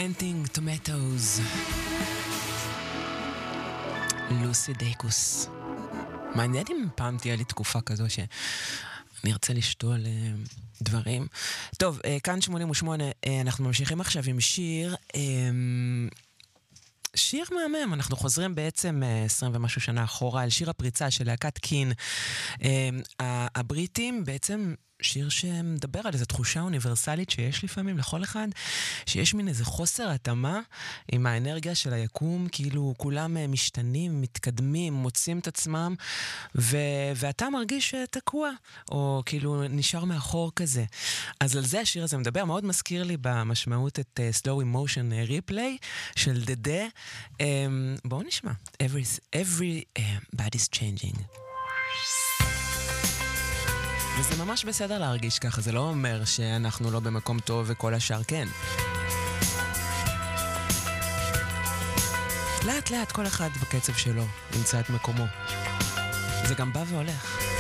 Planting Tomatoes, לוסי דייקוס. מעניין אם פעם תהיה לי תקופה כזו שאני ארצה לשתול דברים. טוב, כאן 88, אנחנו ממשיכים עכשיו עם שיר מהמם. אנחנו חוזרים בעצם 20 ומשהו שנה אחורה על שיר הפריצה של להקת קין. הבריטים בעצם שיר שמדבר על איזו תחושה אוניברסלית שיש לפעמים לכל אחד, שיש מין איזה חוסר התאמה עם האנרגיה של היקום, כאילו כולם משתנים, מתקדמים, מוצאים את עצמם, ואתה מרגיש תקוע, או כאילו נשאר מאחור כזה. אז על זה השיר הזה מדבר, מאוד מזכיר לי במשמעות את Slow Emotion Replay של דדה. בואו נשמע. Everybody's changing. וזה ממש בסדר להרגיש ככה, זה לא אומר שאנחנו לא במקום טוב וכל השאר כן. לאט לאט כל אחד בקצב שלו ימצא את מקומו. זה גם בא והולך.